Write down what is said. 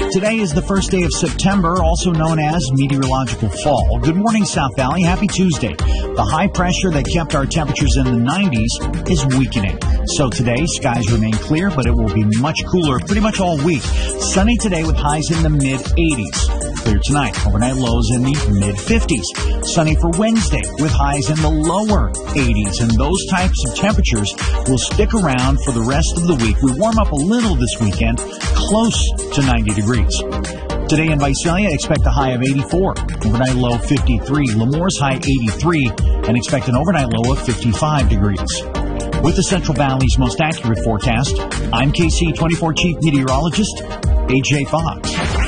Today is the first day of September, also known as meteorological fall. Good morning, South Valley. Happy Tuesday. The high pressure that kept our temperatures in the 90s is weakening. So today, skies remain clear, but it will be much cooler pretty much all week. Sunny today with highs in the mid-80s. Clear tonight, overnight lows in the mid-50s. Sunny for Wednesday with highs in the lower 80s. And those types of temperatures will stick around for the rest of the week. We warm up a little this weekend, close to 90 degrees. Today in Visalia, expect a high of 84. Overnight low 53. Lemore's high 83. And expect an overnight low of 55 degrees. With the Central Valley's most accurate forecast, I'm KC24 Chief Meteorologist, A.J. Fox.